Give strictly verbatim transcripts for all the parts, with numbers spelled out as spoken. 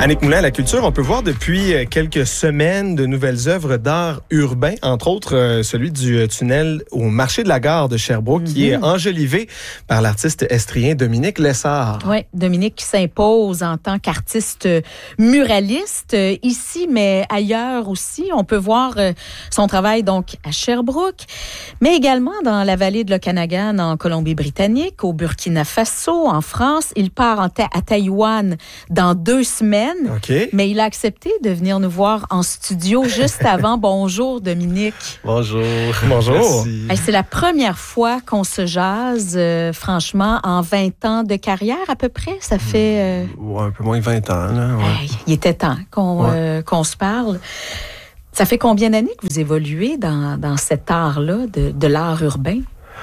Annick Moulin, à la culture, on peut voir depuis quelques semaines de nouvelles œuvres d'art urbain, entre autres euh, celui du tunnel au marché de la gare de Sherbrooke, mm-hmm. qui est enjolivé par l'artiste estrien Dominique Lessard. Oui, Dominique qui s'impose en tant qu'artiste muraliste ici, mais ailleurs aussi. On peut voir son travail donc à Sherbrooke, mais également dans la vallée de l'Okanagan en Colombie-Britannique, au Burkina Faso, en France. Il part en ta- à Taïwan dans deux semaines. Okay. Mais il a accepté de venir nous voir en studio juste avant. Bonjour, Dominique. Bonjour. Bonjour. Hey, c'est la première fois qu'on se jase, euh, franchement, en vingt ans de carrière à peu près. Ça fait... Euh... Ouais, un peu moins de vingt ans. Là, ouais. Hey, il était temps qu'on, ouais. euh, qu'on se parle. Ça fait combien d'années que vous évoluez dans, dans cet art-là, de, de l'art urbain?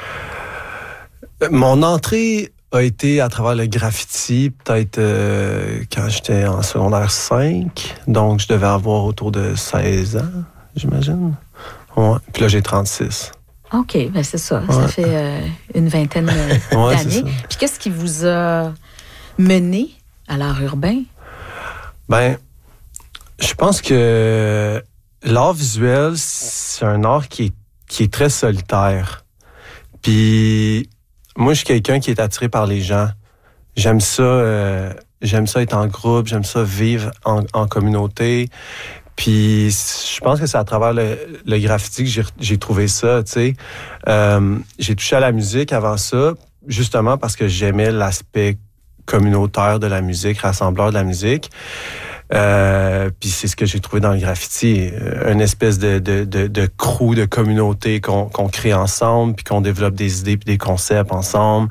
Mon entrée a été à travers le graffiti, peut-être euh, quand j'étais en secondaire cinq. Donc, je devais avoir autour de seize ans, j'imagine. Ouais. Puis là, j'ai trente-six. OK, ben c'est ça. Ouais. Ça fait euh, une vingtaine ouais, d'années. Puis qu'est-ce qui vous a mené à l'art urbain? Ben, je pense que l'art visuel, c'est un art qui est, qui est très solitaire. Puis... moi, je suis quelqu'un qui est attiré par les gens. J'aime ça, euh, j'aime ça être en groupe, j'aime ça vivre en, en communauté. Puis, je pense que c'est à travers le, le graffiti que j'ai, j'ai trouvé ça, tu sais. Euh, j'ai touché à la musique avant ça, justement parce que j'aimais l'aspect communautaire de la musique, rassembleur de la musique. Euh, puis c'est ce que j'ai trouvé dans le graffiti, une espèce de de de, de crew, de communauté qu'on qu'on crée ensemble, puis qu'on développe des idées puis des concepts ensemble.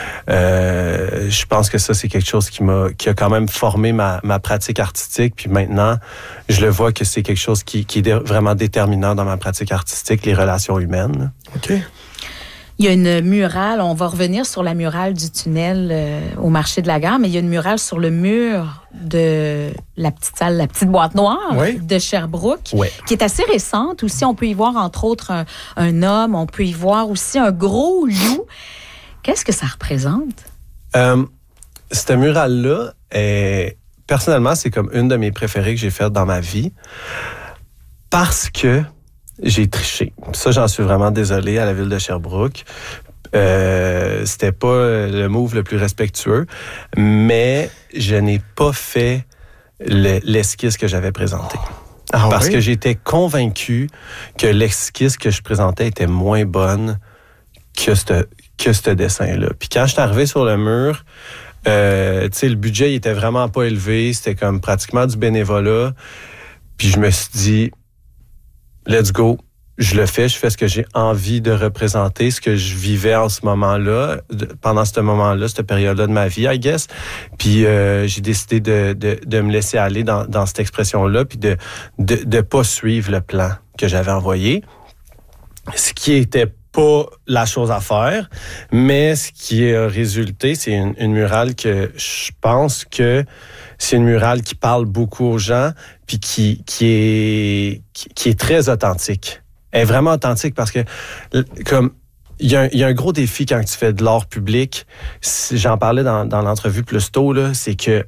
Euh, je pense que ça c'est quelque chose qui m'a qui a quand même formé ma ma pratique artistique. Puis maintenant, je le vois que c'est quelque chose qui qui est vraiment déterminant dans ma pratique artistique, les relations humaines. OK. Il y a une murale, on va revenir sur la murale du tunnel euh, au marché de la gare, mais il y a une murale sur le mur de la petite salle, la petite boîte noire oui. de Sherbrooke, oui. qui est assez récente aussi. On peut y voir entre autres un, un homme, on peut y voir aussi un gros loup. Qu'est-ce que ça représente? Euh, cette murale-là, est, personnellement, c'est comme une de mes préférées que j'ai faites dans ma vie parce que j'ai triché. Ça, j'en suis vraiment désolé à la ville de Sherbrooke. Euh, c'était pas le move le plus respectueux, mais je n'ai pas fait le, l'esquisse que j'avais présenté. Ah, parce oui? que j'étais convaincu que l'esquisse que je présentais était moins bonne que ce que ce dessin-là. Puis quand je suis arrivé sur le mur, euh, tu sais, le budget il était vraiment pas élevé. C'était comme pratiquement du bénévolat. Puis je me suis dit... let's go, je le fais, je fais ce que j'ai envie de représenter, ce que je vivais en ce moment-là, de, pendant ce moment-là, cette période-là de ma vie, I guess. Puis euh, j'ai décidé de, de, de me laisser aller dans, dans cette expression-là, puis de, de de pas suivre le plan que j'avais envoyé, ce qui était pas la chose à faire, mais ce qui a résulté, c'est une, une murale que je pense que c'est une murale qui parle beaucoup aux gens, puis qui qui est qui, qui est très authentique. Elle est vraiment authentique parce que comme il y a un, il y a un gros défi quand tu fais de l'art public. J'en parlais dans dans l'entrevue plus tôt là, c'est que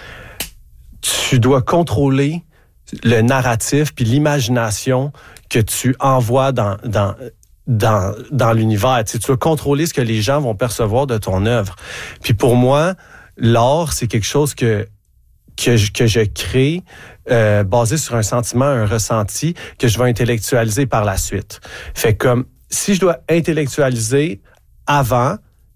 tu dois contrôler le narratif puis l'imagination que tu envoies dans dans dans dans l'univers. Tu sais, tu dois contrôler ce que les gens vont percevoir de ton œuvre. Puis pour moi, l'art c'est quelque chose que que je, que je crée euh, basé sur un sentiment, un ressenti que je vais intellectualiser par la suite. Fait comme si je dois intellectualiser avant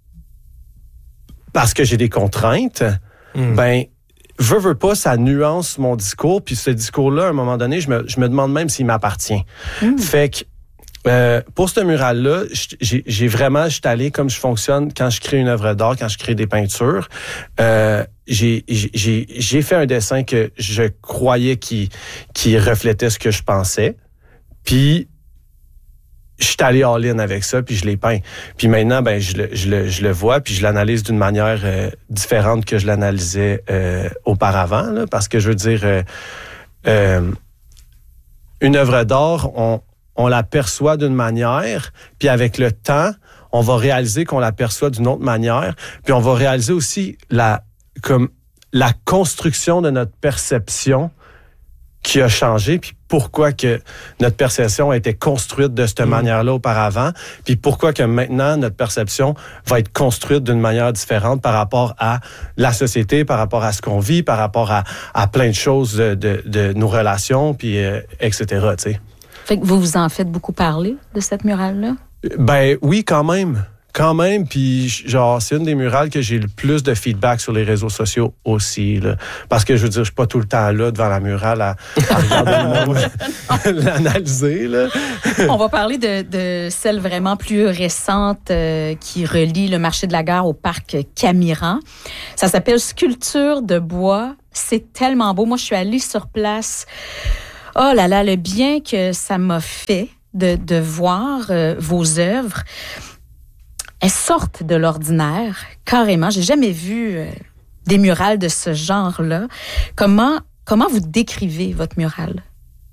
parce que j'ai des contraintes, mmh. ben veux, veux pas, ça nuance mon discours. Puis ce discours-là, à un moment donné, je me, je me demande même s'il m'appartient. Mmh. Fait que Euh, pour ce mural-là, j'ai, j'ai vraiment, je suis allé comme je fonctionne quand je crée une œuvre d'art, quand je crée des peintures. Euh, j'ai, j'ai, j'ai fait un dessin que je croyais qui, qui reflétait ce que je pensais. Puis, je suis allé all-in avec ça, puis je l'ai peint. Puis maintenant, ben, je le, je le, je le vois, puis je l'analyse d'une manière euh, différente que je l'analysais euh, auparavant, là, parce que je veux dire, euh, euh, une œuvre d'art, on on la perçoit d'une manière, puis avec le temps, on va réaliser qu'on la perçoit d'une autre manière, puis on va réaliser aussi la comme la construction de notre perception qui a changé, puis pourquoi que notre perception a été construite de cette mmh. manière-là auparavant, puis pourquoi que maintenant notre perception va être construite d'une manière différente par rapport à la société, par rapport à ce qu'on vit, par rapport à, à plein de choses de, de, de nos relations, puis euh, et cetera. Tu sais. Fait que vous vous en faites beaucoup parler de cette murale-là? Ben oui, quand même. Quand même, puis genre, c'est une des murales que j'ai le plus de feedback sur les réseaux sociaux aussi, là. Parce que je veux dire, je suis pas tout le temps là devant la murale à, à regarder le monde l'analyser, là. On va parler de, de celle vraiment plus récente euh, qui relie le marché de la gare au parc Camiran. Ça s'appelle Sculpture de bois. C'est tellement beau. Moi, je suis allée sur place. Oh là là, le bien que ça m'a fait de, de voir euh, vos œuvres. Elles sortent de l'ordinaire, carrément. J'ai jamais vu euh, des murales de ce genre-là. Comment, comment vous décrivez votre murale?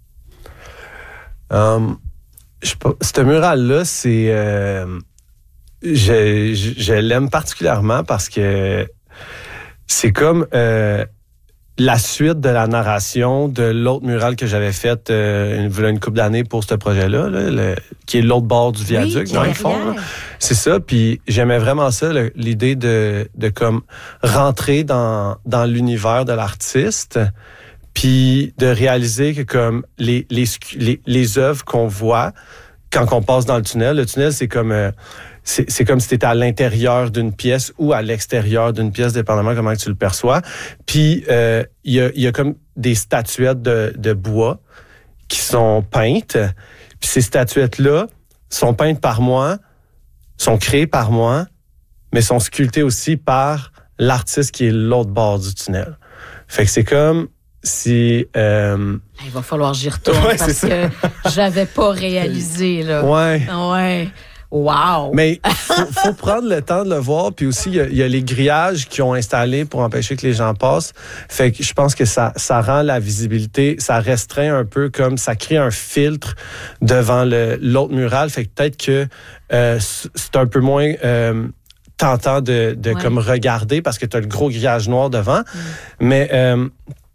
Um, je, cette murale-là, c'est... Euh, je, je, je l'aime particulièrement parce que c'est comme... Euh, la suite de la narration de l'autre murale que j'avais faite euh, une, une couple d'années pour ce projet-là, là, le, qui est l'autre bord du viaduc, oui, dans le fond. Là. C'est ça, puis j'aimais vraiment ça, le, l'idée de, de comme rentrer dans, dans l'univers de l'artiste, puis de réaliser que comme les, les, les, les œuvres qu'on voit quand on passe dans le tunnel, le tunnel, c'est comme... Euh, C'est, c'est comme si tu étais à l'intérieur d'une pièce ou à l'extérieur d'une pièce, dépendamment comment tu le perçois. Puis, il euh, y, a, y a comme des statuettes de, de bois qui sont peintes. Puis ces statuettes-là sont peintes par moi, sont créées par moi, mais sont sculptées aussi par l'artiste qui est l'autre bord du tunnel. Fait que c'est comme si... Euh... Il va falloir que j'y retourne ouais, parce que j'avais pas réalisé, là. Ouais. Ouais. Wow! Mais il faut, faut prendre le temps de le voir. Puis aussi, il y a, y a les grillages qui ont installés pour empêcher que les gens passent. Fait que je pense que ça, ça rend la visibilité, ça restreint un peu comme ça crée un filtre devant le, l'autre mural. Fait que peut-être que euh, c'est un peu moins... Euh, tentant de, de ouais. comme regarder parce que tu as le gros grillage noir devant. Mm. Mais... Euh,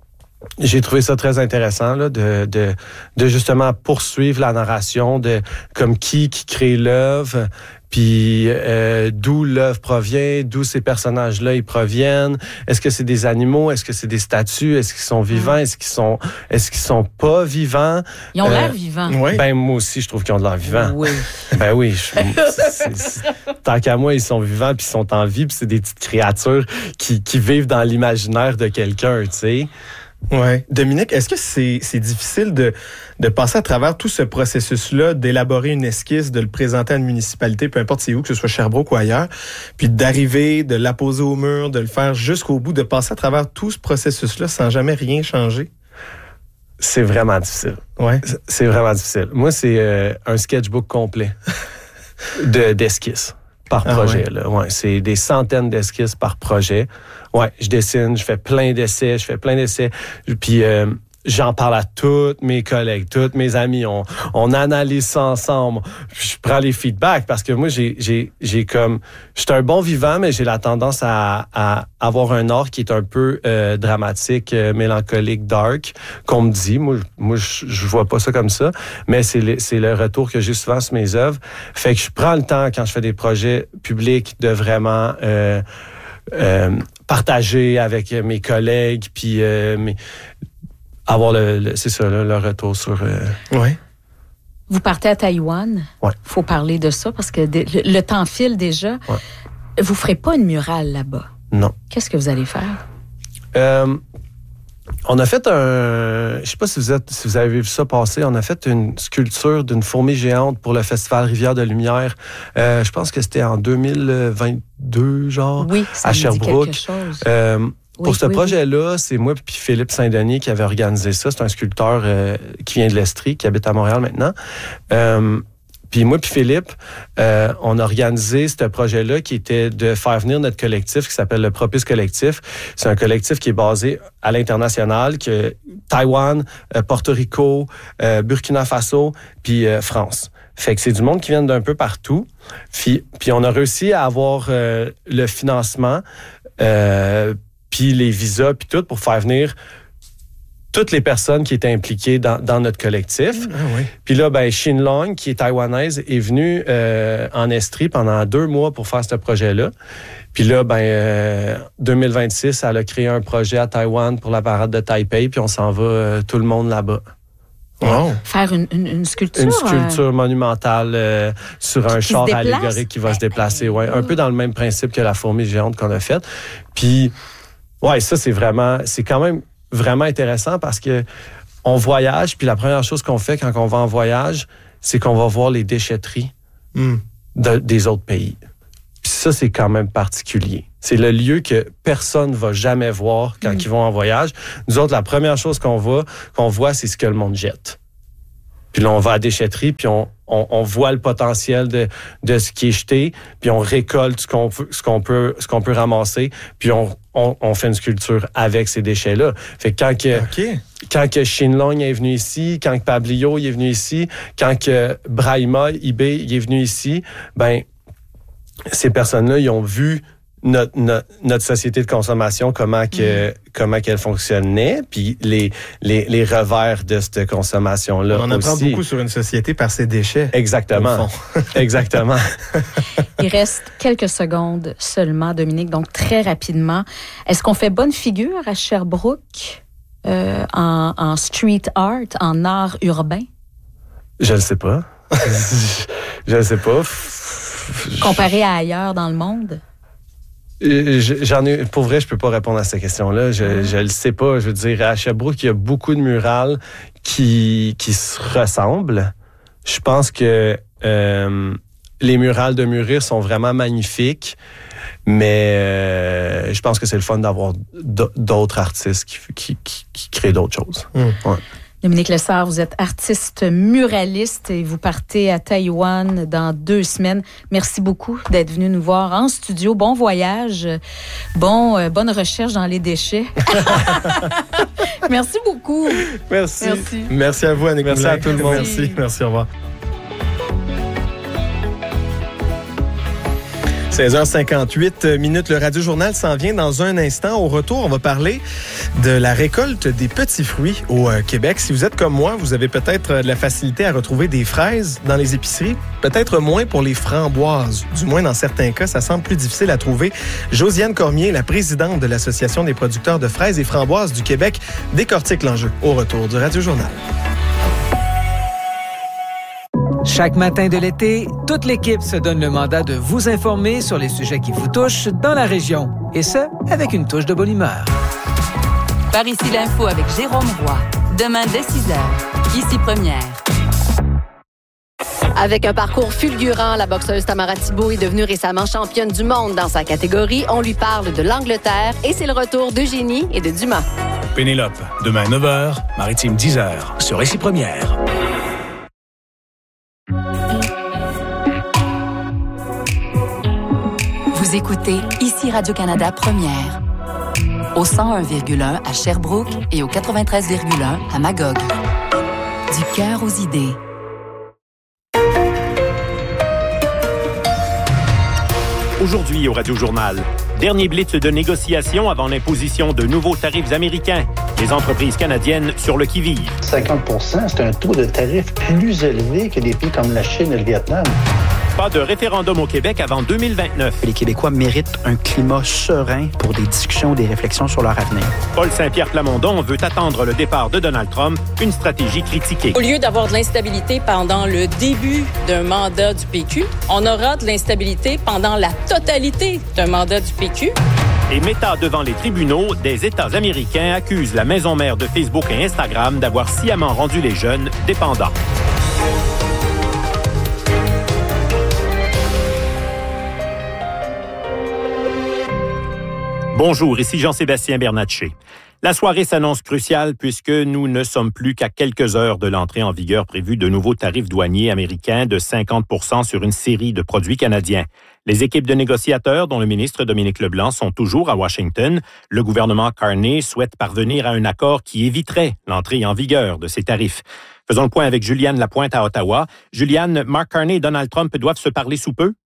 j'ai trouvé ça très intéressant là, de, de, de justement poursuivre la narration de comme qui qui crée l'œuvre, puis euh, d'où l'œuvre provient, d'où ces personnages-là ils proviennent. Est-ce que c'est des animaux, est-ce que c'est des statues, est-ce qu'ils sont vivants, est-ce qu'ils sont, est-ce qu'ils sont pas vivants? Ils ont euh, l'air vivants. Oui. Ben moi aussi je trouve qu'ils ont de l'air vivants. Oui. Ben oui. Je, c'est, c'est, tant qu'à moi ils sont vivants puis ils sont en vie puis c'est des petites créatures qui qui vivent dans l'imaginaire de quelqu'un, tu sais. Ouais. Dominique, est-ce que c'est, c'est difficile de, de passer à travers tout ce processus-là, d'élaborer une esquisse, de le présenter à une municipalité, peu importe c'est où, que ce soit Sherbrooke ou ailleurs, puis d'arriver, de l'apposer au mur, de le faire jusqu'au bout, de passer à travers tout ce processus-là sans jamais rien changer? C'est vraiment difficile. Ouais. C'est vraiment difficile. Moi, c'est euh, un sketchbook complet de, d'esquisses. Par projet, ah ouais. là. Ouais, c'est des centaines d'esquisses par projet. Ouais, je dessine, je fais plein d'essais, je fais plein d'essais. Puis euh, j'en parle à tous mes collègues, tous mes amis. On, on analyse ça ensemble. Je prends les feedbacks parce que moi, j'ai, j'ai, j'ai comme... Je suis un bon vivant, mais j'ai la tendance à, à avoir un art qui est un peu euh, dramatique, euh, mélancolique, dark, qu'on me dit. Moi, moi je, je vois pas ça comme ça, mais c'est le, c'est le retour que j'ai souvent sur mes œuvres. Fait que je prends le temps, quand je fais des projets publics, de vraiment... Euh, euh, partager avec mes collègues, puis euh, mes, avoir le, le c'est ça le, le retour sur. Euh... Ouais. Vous partez à Taïwan. Ouais. Faut parler de ça parce que de, le, le temps file déjà. Ouais. Vous ferez pas une murale là-bas. Non. Qu'est-ce que vous allez faire? Euh, on a fait un, je sais pas si vous êtes, si vous avez vu ça passer, on a fait une sculpture d'une fourmi géante pour le festival Rivière de Lumière. Euh, je pense que c'était en deux mille vingt-deux, genre, oui, ça à me Sherbrooke. Dit quelque chose. Euh, oui, pour ce oui, projet-là, oui. c'est moi puis Philippe Saint-Denis qui avait organisé ça. C'est un sculpteur euh, qui vient de l'Estrie, qui habite à Montréal maintenant. Euh, Puis moi puis Philippe, euh, on a organisé ce projet-là qui était de faire venir notre collectif qui s'appelle le Propice Collectif. C'est un collectif qui est basé à l'international, que Taïwan, euh, Porto Rico, euh, Burkina Faso, puis euh, France. Fait que c'est du monde qui vient d'un peu partout. Puis, puis on a réussi à avoir euh, le financement. Euh, puis les visas, puis tout, pour faire venir toutes les personnes qui étaient impliquées dans, dans notre collectif. Ah oui. Puis là, ben, Shin Long, qui est taïwanaise, est venue euh, en Estrie pendant deux mois pour faire ce projet-là. Puis là, ben, euh, deux mille vingt-six, elle a créé un projet à Taïwan pour la parade de Taipei, puis on s'en va euh, tout le monde là-bas. Wow. Faire une, une, une sculpture. Une sculpture euh... monumentale euh, sur un qui char allégorique qui va ben, se déplacer. Ouais, un peu dans le même principe que la fourmi géante qu'on a faite. Puis, ouais, ça, c'est vraiment, c'est quand même vraiment intéressant parce que on voyage, puis la première chose qu'on fait quand on va en voyage, c'est qu'on va voir les déchetteries mm. de, des autres pays. Puis ça, c'est quand même particulier. C'est le lieu que personne ne va jamais voir quand mm. ils vont en voyage. Nous autres, la première chose qu'on voit, qu'on voit, c'est ce que le monde jette. Puis là, on va à la déchetterie, puis on, on, on voit le potentiel de, de ce qui est jeté, puis on récolte ce qu'on peut, ce qu'on peut, ce qu'on peut ramasser, puis on, on, on fait une sculpture avec ces déchets-là. Fait que quand que, okay. quand que Shin Long est venu ici, quand que Pablio est venu ici, quand que Brahima, Ibé, il est venu ici, ben, ces personnes-là, ils ont vu Notre, notre, notre société de consommation, comment que mmh. comment qu'elle fonctionnait, puis les, les, les revers de cette consommation-là. On en apprend aussi. beaucoup sur une société par ses déchets. Exactement. Exactement. Il reste quelques secondes seulement, Dominique, donc très rapidement. Est-ce qu'on fait bonne figure à Sherbrooke euh, en, en street art, en art urbain? Je ne sais pas. Je ne sais pas. Comparé à ailleurs dans le monde? J'en ai, pour vrai, je peux pas répondre à cette question-là. Je, je le sais pas. Je veux dire, à Sherbrooke, il y a beaucoup de murales qui, qui se ressemblent. Je pense que euh, les murales de Murir sont vraiment magnifiques, mais euh, je pense que c'est le fun d'avoir d'autres artistes qui, qui, qui, qui créent d'autres choses. Mmh. Ouais. Dominique Lessard, vous êtes artiste muraliste et vous partez à Taïwan dans deux semaines. Merci beaucoup d'être venu nous voir en studio. Bon voyage, bon, euh, bonne recherche dans les déchets. Merci beaucoup. Merci. Merci. Merci à vous, Annick. Merci à tout le monde. Merci. Merci, au revoir. seize heures cinquante-huit minutes, le Radio-Journal s'en vient dans un instant. Au retour, on va parler de la récolte des petits fruits au Québec. Si vous êtes comme moi, vous avez peut-être de la facilité à retrouver des fraises dans les épiceries, peut-être moins pour les framboises. Du moins, dans certains cas, ça semble plus difficile à trouver. Josiane Cormier, la présidente de l'Association des producteurs de fraises et framboises du Québec, décortique l'enjeu. Au retour du Radio-Journal. Chaque matin de l'été, toute l'équipe se donne le mandat de vous informer sur les sujets qui vous touchent dans la région. Et ce, avec une touche de bonne humeur. Par ici l'info avec Jérôme Roy. Demain dès six heures. Ici Première. Avec un parcours fulgurant, la boxeuse Tamara Thibault est devenue récemment championne du monde dans sa catégorie. On lui parle de l'Angleterre et c'est le retour d'Eugénie et de Dumas. Pénélope, demain neuf heures, Maritime dix heures, sur Ici Première. Vous écoutez Ici Radio-Canada Première. Au cent un virgule un à Sherbrooke et au quatre-vingt-treize virgule un à Magog. Du cœur aux idées. Aujourd'hui au Radio-Journal, dernier blitz de négociation avant l'imposition de nouveaux tarifs américains. Les entreprises canadiennes sur le qui-vive. cinquante pour cent, c'est un taux de tarif plus élevé que des pays comme la Chine et le Vietnam. Pas de référendum au Québec avant deux mille vingt-neuf. Les Québécois méritent un climat serein pour des discussions, des réflexions sur leur avenir. Paul Saint-Pierre Plamondon veut attendre le départ de Donald Trump, une stratégie critiquée. Au lieu d'avoir de l'instabilité pendant le début d'un mandat du P Q, on aura de l'instabilité pendant la totalité d'un mandat du P Q. Et Meta devant les tribunaux, des États américains accusent la maison mère de Facebook et Instagram d'avoir sciemment rendu les jeunes dépendants. Bonjour, ici Jean-Sébastien Bernatchez. La soirée s'annonce cruciale puisque nous ne sommes plus qu'à quelques heures de l'entrée en vigueur prévue de nouveaux tarifs douaniers américains de cinquante pour cent sur une série de produits canadiens. Les équipes de négociateurs, dont le ministre Dominique Leblanc, sont toujours à Washington. Le gouvernement Carney souhaite parvenir à un accord qui éviterait l'entrée en vigueur de ces tarifs. Faisons le point avec Juliane Lapointe à Ottawa. Juliane, Mark Carney et Donald Trump doivent se parler sous peu?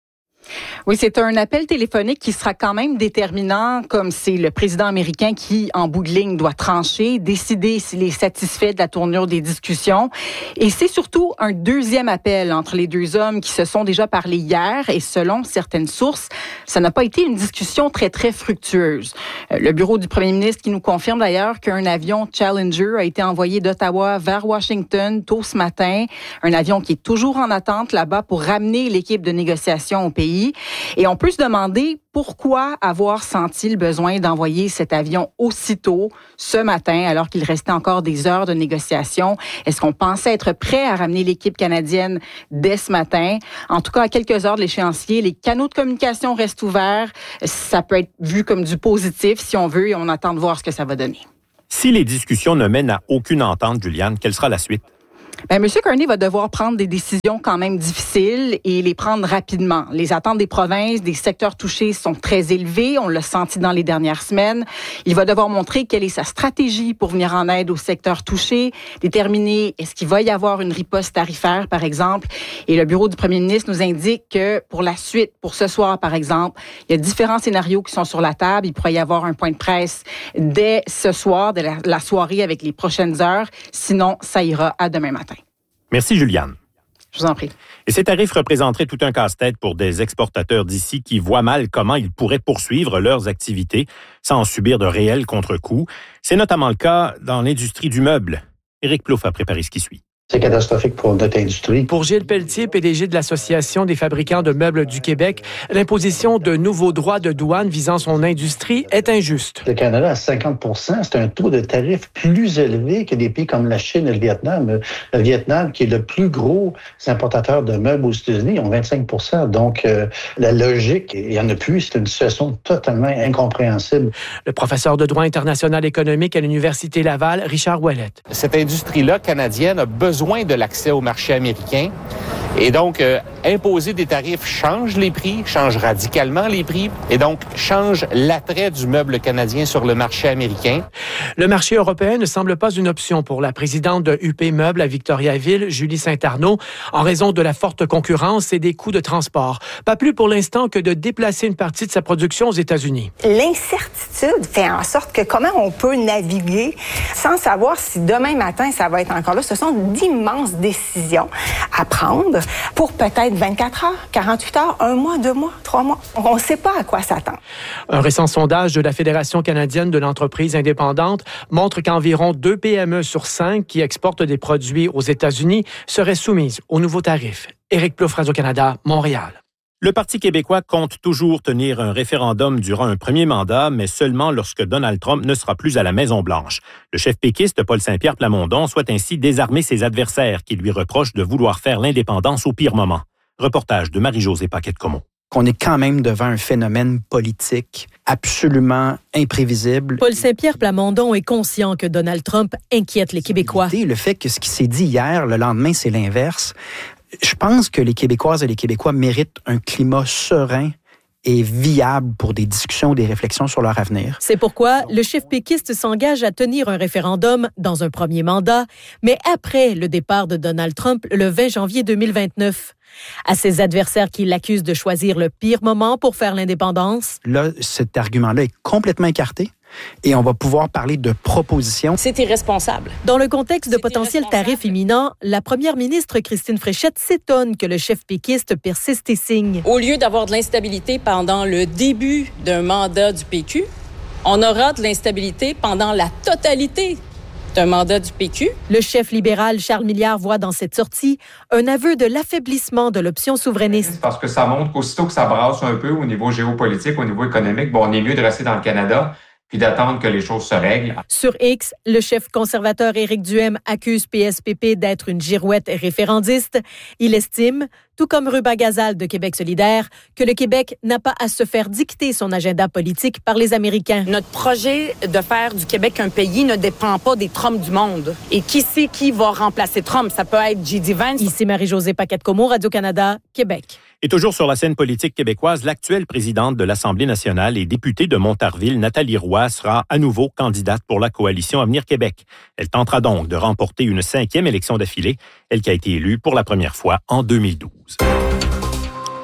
Oui, c'est un appel téléphonique qui sera quand même déterminant, comme c'est le président américain qui, en bout de ligne, doit trancher, décider s'il est satisfait de la tournure des discussions. Et c'est surtout un deuxième appel entre les deux hommes qui se sont déjà parlé hier. Et selon certaines sources, ça n'a pas été une discussion très, très fructueuse. Le bureau du premier ministre qui nous confirme d'ailleurs qu'un avion Challenger a été envoyé d'Ottawa vers Washington tôt ce matin. Un avion qui est toujours en attente là-bas pour ramener l'équipe de négociation au pays. Et on peut se demander pourquoi avoir senti le besoin d'envoyer cet avion aussitôt ce matin, alors qu'il restait encore des heures de négociation. Est-ce qu'on pensait être prêt à ramener l'équipe canadienne dès ce matin? En tout cas, à quelques heures de l'échéancier, les canaux de communication restent ouverts. Ça peut être vu comme du positif, si on veut, et on attend de voir ce que ça va donner. Si les discussions ne mènent à aucune entente, Juliane, quelle sera la suite? Bien, M. Carney va devoir prendre des décisions quand même difficiles et les prendre rapidement. Les attentes des provinces, des secteurs touchés sont très élevées. On l'a senti dans les dernières semaines. Il va devoir montrer quelle est sa stratégie pour venir en aide aux secteurs touchés, déterminer est-ce qu'il va y avoir une riposte tarifaire, par exemple. Et le bureau du premier ministre nous indique que pour la suite, pour ce soir, par exemple, il y a différents scénarios qui sont sur la table. Il pourrait y avoir un point de presse dès ce soir, de la, la soirée avec les prochaines heures. Sinon, ça ira à demain matin. Merci, Juliane. Je vous en prie. Et ces tarifs représenteraient tout un casse-tête pour des exportateurs d'ici qui voient mal comment ils pourraient poursuivre leurs activités sans subir de réels contre-coups. C'est notamment le cas dans l'industrie du meuble. Éric Plouffe a préparé ce qui suit. C'est catastrophique pour notre industrie. Pour Gilles Pelletier, P D G de l'Association des fabricants de meubles du Québec, l'imposition de nouveaux droits de douane visant son industrie est injuste. Le Canada, à cinquante pour cent, c'est un taux de tarif plus élevé que des pays comme la Chine et le Vietnam. Le Vietnam, qui est le plus gros importateur de meubles aux États-Unis, ont vingt-cinq pour cent. Donc, euh, la logique, il n'y en a plus. C'est une situation totalement incompréhensible. Le professeur de droit international économique à l'Université Laval, Richard Ouellette. Cette industrie-là canadienne a besoin besoin de l'accès au marché américain. Et donc, euh, imposer des tarifs change les prix, change radicalement les prix et donc change l'attrait du meuble canadien sur le marché américain. Le marché européen ne semble pas une option pour la présidente de U P Meubles à Victoriaville, Julie Saint-Arnaud, en raison de la forte concurrence et des coûts de transport. Pas plus pour l'instant que de déplacer une partie de sa production aux États-Unis. L'incertitude fait en sorte que comment on peut naviguer sans savoir si demain matin ça va être encore là. Ce sont d'immenses décisions à prendre pour peut-être vingt-quatre heures, quarante-huit heures, un mois, deux mois, trois mois. On ne sait pas à quoi s'attendre. Un récent sondage de la Fédération canadienne de l'entreprise indépendante montre qu'environ deux P M E sur cinq qui exportent des produits aux États-Unis seraient soumises aux nouveaux tarifs. Éric Plouffe, Radio-Canada, Montréal. Le Parti québécois compte toujours tenir un référendum durant un premier mandat, mais seulement lorsque Donald Trump ne sera plus à la Maison-Blanche. Le chef péquiste, Paul Saint-Pierre Plamondon, souhaite ainsi désarmer ses adversaires qui lui reprochent de vouloir faire l'indépendance au pire moment. Reportage de Marie-Josée Paquette-Comeau. Qu'on est quand même devant un phénomène politique absolument imprévisible. Paul Saint-Pierre Plamondon est conscient que Donald Trump inquiète les Québécois. Le fait que ce qui s'est dit hier, le lendemain, c'est l'inverse. Je pense que les Québécoises et les Québécois méritent un climat serein et viable pour des discussions, des réflexions sur leur avenir. C'est pourquoi le chef péquiste s'engage à tenir un référendum dans un premier mandat, mais après le départ de Donald Trump le vingt janvier deux mille vingt-neuf. À ses adversaires qui l'accusent de choisir le pire moment pour faire l'indépendance. Là, cet argument-là est complètement écarté. Et on va pouvoir parler de propositions. C'est irresponsable. Dans le contexte de potentiels tarifs imminents, la première ministre Christine Fréchette s'étonne que le chef péquiste persiste et signe. Au lieu d'avoir de l'instabilité pendant le début d'un mandat du P Q, on aura de l'instabilité pendant la totalité d'un mandat du P Q. Le chef libéral Charles Milliard voit dans cette sortie un aveu de l'affaiblissement de l'option souverainiste. Parce que ça montre qu'aussitôt que ça brasse un peu au niveau géopolitique, au niveau économique, bon, on est mieux de rester dans le Canada puis d'attendre que les choses se règlent. Sur X, le chef conservateur Éric Duhem accuse P S P P d'être une girouette référendiste. Il estime, tout comme Ruba Gazal de Québec solidaire, que le Québec n'a pas à se faire dicter son agenda politique par les Américains. Notre projet de faire du Québec un pays ne dépend pas des Trump du monde. Et qui sait qui va remplacer Trump? Ça peut être J D Vance. Ici Marie-Josée Paquette-Comeau, Radio-Canada, Québec. Et toujours sur la scène politique québécoise, l'actuelle présidente de l'Assemblée nationale et députée de Montarville, Nathalie Roy, sera à nouveau candidate pour la coalition Avenir Québec. Elle tentera donc de remporter une cinquième élection d'affilée, elle qui a été élue pour la première fois en deux mille douze.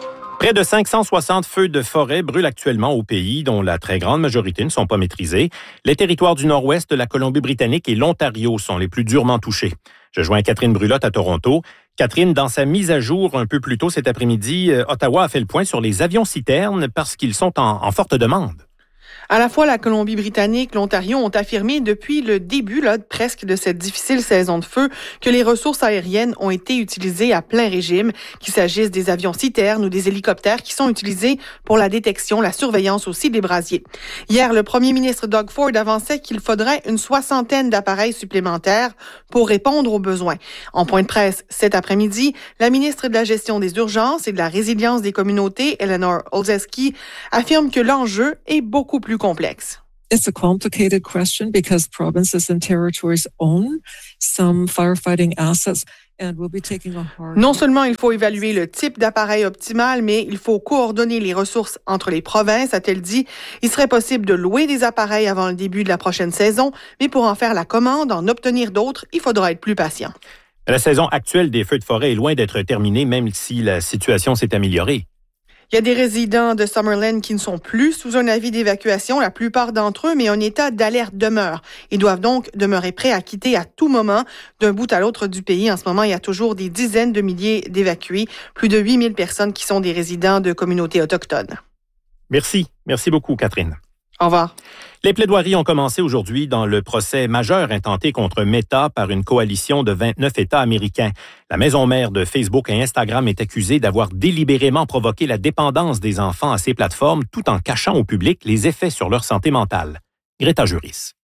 Près de cinq cent soixante feux de forêt brûlent actuellement au pays, dont la très grande majorité ne sont pas maîtrisés. Les territoires du nord-ouest de la Colombie-Britannique et l'Ontario sont les plus durement touchés. Je joins Catherine Brulotte à Toronto. Catherine, dans sa mise à jour un peu plus tôt cet après-midi, Ottawa a fait le point sur les avions-citernes parce qu'ils sont en, en forte demande. À la fois la Colombie-Britannique, l'Ontario ont affirmé depuis le début là, presque de cette difficile saison de feu que les ressources aériennes ont été utilisées à plein régime, qu'il s'agisse des avions-citernes ou des hélicoptères qui sont utilisés pour la détection, la surveillance aussi des brasiers. Hier, le premier ministre Doug Ford avançait qu'il faudrait une soixantaine d'appareils supplémentaires pour répondre aux besoins. En point de presse cet après-midi, la ministre de la Gestion des urgences et de la résilience des communautés, Eleanor Olszewski, affirme que l'enjeu est beaucoup plus complexe. It's a complicated question because provinces and territories own some firefighting assets and we'll be taking a hard... Non seulement il faut évaluer le type d'appareil optimal, mais il faut coordonner les ressources entre les provinces, a-t-elle dit. Il serait possible de louer des appareils avant le début de la prochaine saison, mais pour en faire la commande, en obtenir d'autres, il faudra être plus patient. La saison actuelle des feux de forêt est loin d'être terminée, même si la situation s'est améliorée. Il y a des résidents de Summerland qui ne sont plus sous un avis d'évacuation, la plupart d'entre eux, mais un état d'alerte demeure. Ils doivent donc demeurer prêts à quitter à tout moment d'un bout à l'autre du pays. En ce moment, il y a toujours des dizaines de milliers d'évacués, plus de huit mille personnes qui sont des résidents de communautés autochtones. Merci. Merci beaucoup, Catherine. Au revoir. Les plaidoiries ont commencé aujourd'hui dans le procès majeur intenté contre Meta par une coalition de vingt-neuf États américains. La maison mère de Facebook et Instagram est accusée d'avoir délibérément provoqué la dépendance des enfants à ces plateformes tout en cachant au public les effets sur leur santé mentale. Greta Juris.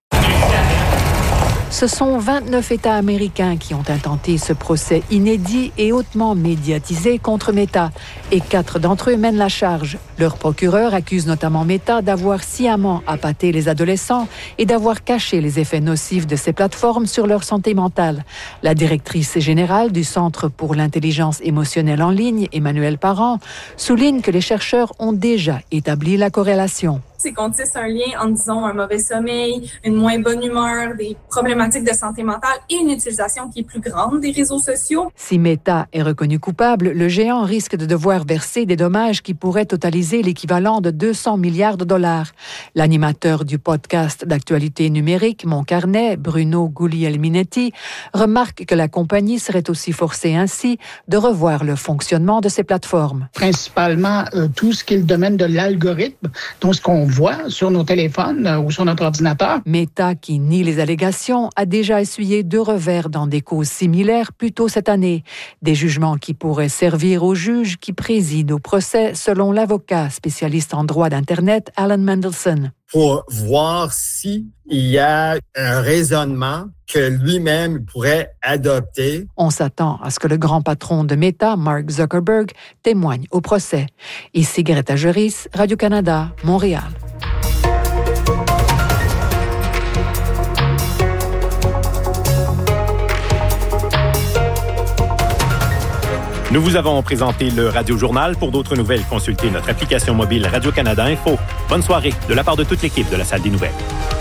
Ce sont vingt-neuf États américains qui ont intenté ce procès inédit et hautement médiatisé contre Meta. Et quatre d'entre eux mènent la charge. Leur procureur accuse notamment Meta d'avoir sciemment appâté les adolescents et d'avoir caché les effets nocifs de ces plateformes sur leur santé mentale. La directrice générale du Centre pour l'intelligence émotionnelle en ligne, Emmanuelle Parent, souligne que les chercheurs ont déjà établi la corrélation. C'est qu'on tisse un lien en disant un mauvais sommeil, une moins bonne humeur, des problématiques de santé mentale et une utilisation qui est plus grande des réseaux sociaux. Si Meta est reconnu coupable, le géant risque de devoir verser des dommages qui pourraient totaliser l'équivalent de deux cents milliards de dollars. L'animateur du podcast d'actualité numérique Mon Carnet, Bruno Guglielminetti, remarque que la compagnie serait aussi forcée ainsi de revoir le fonctionnement de ses plateformes. Principalement euh, tout ce qui est le domaine de l'algorithme, donc ce qu'on voit sur nos téléphones euh, ou sur notre ordinateur. Meta, qui nie les allégations, a déjà essuyé deux revers dans des causes similaires plus tôt cette année. Des jugements qui pourraient servir aux juges qui président au procès, selon l'avocat spécialiste en droit d'Internet, Alan Mendelson. Pour voir s'il y a un raisonnement que lui-même pourrait adopter. On s'attend à ce que le grand patron de Meta, Mark Zuckerberg, témoigne au procès. Ici Greta Juris, Radio-Canada, Montréal. Nous vous avons présenté le Radio-Journal. Pour d'autres nouvelles, consultez notre application mobile Radio-Canada Info. Bonne soirée de la part de toute l'équipe de la Salle des Nouvelles.